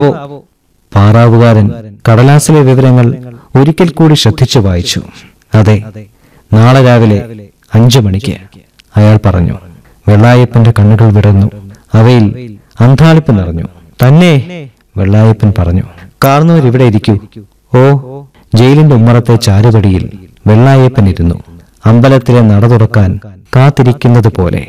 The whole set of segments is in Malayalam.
പാറാവുകാരൻ കടലാസിലെ വിവരങ്ങൾ ഒരിക്കൽ കൂടി ശ്രദ്ധിച്ചു വായിച്ചു. അതെ, നാളെ രാവിലെ 5 മണിക്ക്, അയാൾ പറഞ്ഞു. വെള്ളായപ്പന്റെ കണ്ണുകൾ വിടർന്നു. അവയിൽ അന്ധാളിപ്പ് നിറഞ്ഞു. തന്നെ, വെള്ളായപ്പൻ പറഞ്ഞു. കാർന്നവർ ഇവിടെ ഇരിക്കൂ. ഓ. ജയിലിന്റെ ഉമ്മറത്തെ ചാരുപടിയിൽ വെള്ളായപ്പൻ ഇരുന്നു, അമ്പലത്തിലെ നട തുറക്കാൻ കാത്തിരിക്കുന്നത് പോലെ.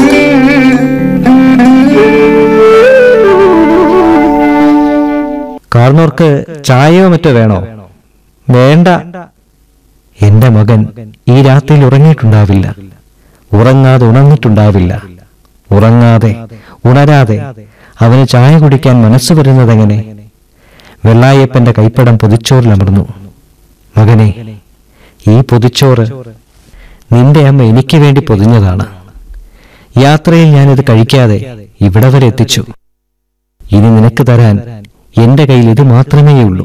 കാർന്നോർക്ക് ചായയോ മറ്റോ വേണോ? വേണ്ട. എന്റെ മകൻ ഈ രാത്രിയിൽ ഉറങ്ങിയിട്ടുണ്ടാവില്ല, ഉറങ്ങാതെ ഉണർന്നിട്ടുണ്ടാവില്ല. ഉറങ്ങാതെ ഉണരാതെ അവന് ചായ കുടിക്കാൻ മനസ്സ് വരുന്നതെങ്ങനെ? വെള്ളായപ്പന്റെ കൈപ്പടം പൊതിച്ചോറിലമർന്നു. മകനെ, ഈ പൊതിച്ചോറ് നിന്റെ അമ്മ എനിക്ക് വേണ്ടി പൊതിഞ്ഞതാണ്. യാത്രയിൽ ഞാനിത് കഴിക്കാതെ ഇവിടെ വരെ എത്തിച്ചു. ഇനി നിനക്ക് തരാൻ എന്റെ കയ്യിൽ ഇത് മാത്രമേയുള്ളൂ.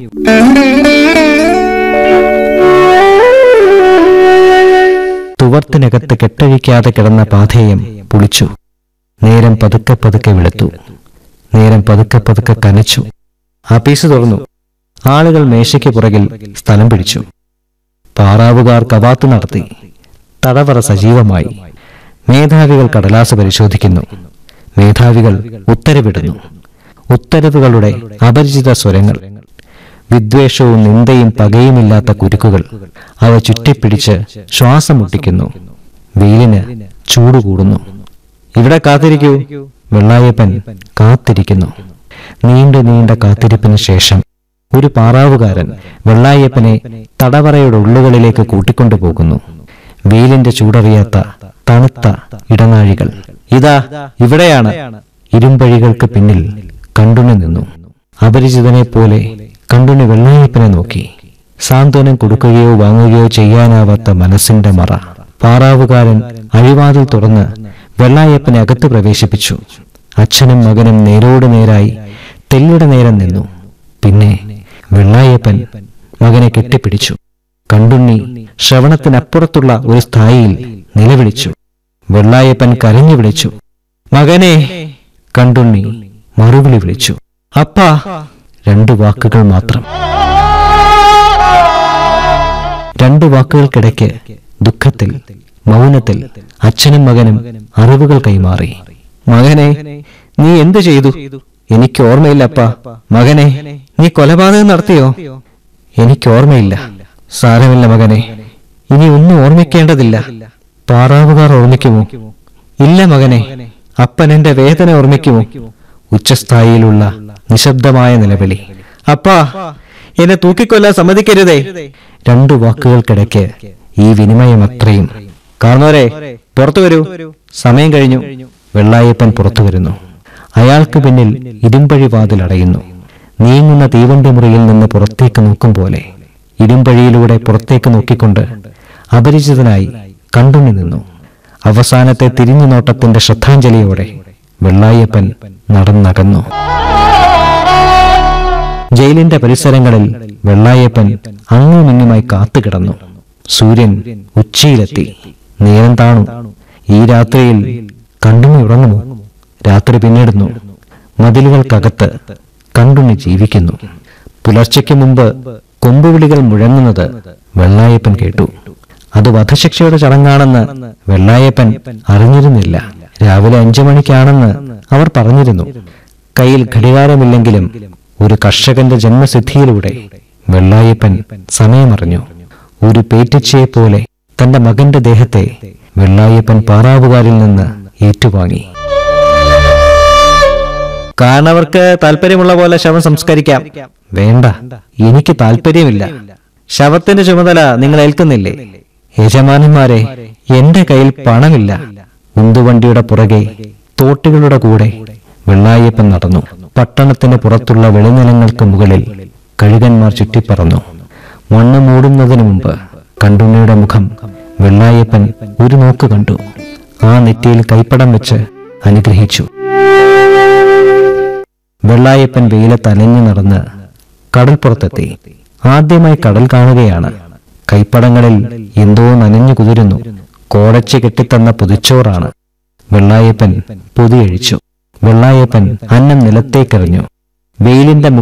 തുവർത്തിനകത്ത് കെട്ടഴിക്കാതെ കിടന്ന പാഥേയം പുളിച്ചു. നേരം പതുക്കെ പതുക്കെ വെളുത്തു. നേരം പതുക്കെ പതുക്കെ കനച്ചു. ആപ്പീസ് തുറന്നു. ആളുകൾ മേശയ്ക്ക് പുറകിൽ സ്ഥലം പിടിച്ചു. പാറാവുകാർ കവാത്ത് നടത്തി. തടവറ സജീവമായി. മേധാവികൾ കടലാസ് പരിശോധിക്കുന്നു. മേധാവികൾ ഉത്തരവിടുന്നു. ഉത്തരവുകളുടെ അപരിചിത സ്വരങ്ങൾ, വിദ്വേഷവും നിന്ദയും പകയുമില്ലാത്ത കുരുക്കുകൾ. അവ ചുറ്റിപ്പിടിച്ച് ശ്വാസം മുട്ടിക്കുന്നു. വെയിലിന് ചൂടുകൂടുന്നു. ഇവിടെ കാത്തിരിക്കൂ. വെള്ളായപ്പൻ കാത്തിരിക്കുന്നു. നീണ്ട നീണ്ട കാത്തിരിപ്പിന് ശേഷം ഒരു പാറാവുകാരൻ വെള്ളായപ്പനെ തടവറയുടെ ഉള്ളുകളിലേക്ക് കൂട്ടിക്കൊണ്ടുപോകുന്നു. വെയിലിന്റെ ചൂടറിയാത്ത തണുത്ത ഇടനാഴികൾ. ഇതാ ഇവിടെയാണ്. ഇരുമ്പഴികൾക്ക് പിന്നിൽ കണ്ടുണി നിന്നു. അപരിചിതനെ പോലെ കണ്ടുണി വെള്ളായപ്പനെ നോക്കി. സാന്ത്വനം കൊടുക്കുകയോ വാങ്ങുകയോ ചെയ്യാനാവാത്ത മനസ്സിന്റെ മറ. പാറാവുകാരൻ അഴിവാതിൽ തുറന്ന് വെള്ളായപ്പനെ അകത്ത് പ്രവേശിപ്പിച്ചു. അച്ഛനും മകനും നേരോട് നേരായി തെല്ലിട നേരം നിന്നു. പിന്നെ വെള്ളായപ്പൻ മകനെ കെട്ടിപ്പിടിച്ചു. കണ്ടുണ്ണി ശ്രവണത്തിനപ്പുറത്തുള്ള ഒരു സ്ഥായിയിൽ നിലവിളിച്ചു. വെള്ളായപ്പൻ കരഞ്ഞു വിളിച്ചു, മകനെ. കണ്ടുണ്ണി മറുവിളി വിളിച്ചു, അപ്പാ. 2 വാക്കുകൾ മാത്രം. 2 വാക്കുകൾക്കിടയ്ക്ക് ദുഃഖത്തിൽ, മൗനത്തിൽ അച്ഛനും മകനും അറിവുകൾ കൈമാറി. മകനെ, നീ എന്തു ചെയ്തു? എനിക്ക് ഓർമ്മയില്ലപ്പാ. മകനെ, നീ കൊലപാതകം നടത്തിയോ? എനിക്ക് ഓർമ്മയില്ല. സാരമില്ല മകനെ, ഇനി ഒന്നും ഓർമ്മിക്കേണ്ടതില്ല. പാറാവുകാർ ഓർമ്മിക്കുമോ? ഇല്ല മകനെ. അപ്പൻ എന്റെ വേദന ഓർമ്മിക്കുമോ? ഉച്ചസ്ഥായിയിലുള്ള നിശബ്ദമായ നിലവിളി. അപ്പാ, എന്നെ തൂക്കിക്കൊല്ലാൻ സമ്മതിക്കരുതേ. 2 വാക്കുകൾക്കിടയ്ക്ക് ഈ വിനിമയം അത്രയും. കാർന്നോരെ, പുറത്തു വരൂ, സമയം കഴിഞ്ഞു. വെള്ളായപ്പൻ പുറത്തു വരുന്നു. അയാൾക്ക് പിന്നിൽ ഇരുമ്പഴി വാതിൽ അടയുന്നു. നീങ്ങുന്ന തീവണ്ടി മുറിയിൽ നിന്ന് പുറത്തേക്ക് നോക്കും പോലെ ഇരുമ്പഴിയിലൂടെ പുറത്തേക്ക് നോക്കിക്കൊണ്ട് അപരിചിതനായി കണ്ടുണ്ണി നിന്നു. അവസാനത്തെ തിരിഞ്ഞു നോട്ടത്തിന്റെ ശ്രദ്ധാഞ്ജലിയോടെ വെള്ളായപ്പൻ നടന്നകന്നു. ജയിലിന്റെ പരിസരങ്ങളിൽ വെള്ളായപ്പൻ അങ്ങുമിങ്ങുമായി കാത്തുകിടന്നു. സൂര്യൻ ഉച്ചയിലെത്തി. നേരം താണു. ഈ രാത്രിയിൽ കണ്ടുണ്ണി ഉറങ്ങുമോ? രാത്രി പിന്നിടുന്നു. മതിലുകൾക്കകത്ത് കണ്ടുണ്ണി ജീവിക്കുന്നു. പുലർച്ചയ്ക്ക് മുമ്പ് കൊമ്പുവിളികൾ മുഴങ്ങുന്നത് വെള്ളായപ്പൻ കേട്ടു. അത് വധശിക്ഷയുടെ ചടങ്ങാണെന്ന് വെള്ളായപ്പൻ അറിഞ്ഞിരുന്നില്ല. രാവിലെ 5 മണിക്കാണെന്ന് അവർ പറഞ്ഞിരുന്നു. കയ്യിൽ ഘടികാരമില്ലെങ്കിലും ഒരു കർഷകന്റെ ജന്മസിദ്ധിയിലൂടെ വെള്ളായപ്പൻ സമയമറിഞ്ഞു. ഒരു പേറ്റിച്ചയെ പോലെ തന്റെ മകന്റെ ദേഹത്തെ വെള്ളായപ്പൻ പാറാവുകാരിൽ നിന്ന് ഏറ്റുവാങ്ങി. കാരണവർക്ക് താല്പര്യമുള്ള പോലെ ശവം സംസ്കരിക്കാം. വേണ്ട, എനിക്ക് താല്പര്യമില്ല. ശവത്തിന്റെ ചുമതല നിങ്ങൾ ഏൽക്കുന്നില്ലേ? യജമാനന്മാരെ, എന്റെ കയ്യിൽ പണമില്ല. ഉന്തുവണ്ടിയുടെ പുറകെ തോട്ടുകളുടെ കൂടെ വെള്ളായപ്പൻ നടന്നു. പട്ടണത്തിന് പുറത്തുള്ള വെളിനിലങ്ങൾക്ക് മുകളിൽ കഴുകന്മാർ ചുറ്റിപ്പറന്നു. മണ്ണ് മൂടുന്നതിനു മുമ്പ് കണ്ടുണ്ണിയുടെ മുഖം വെള്ളായപ്പൻ ഒരു നോക്ക് കണ്ടു. ആ നെറ്റിയിൽ കൈപ്പടം വെച്ച് അനുഗ്രഹിച്ചു. വെള്ളായപ്പൻ വെയിലത്ത് അലഞ്ഞു നടന്ന് കടൽപ്പുറത്തെത്തി. ആദ്യമായി കടൽ കാണുകയാണ്. കൈപ്പടങ്ങളിൽ എന്തോ നനഞ്ഞു കുതിരുന്നു. കോടച്ച് കെട്ടിത്തന്ന പൊതിച്ചോറാണ്. വെള്ളായപ്പൻ പൊതിയഴിച്ചു. വെള്ളായപ്പൻ അന്നം നിലത്തേക്കെറിഞ്ഞു. വെയിലിന്റെ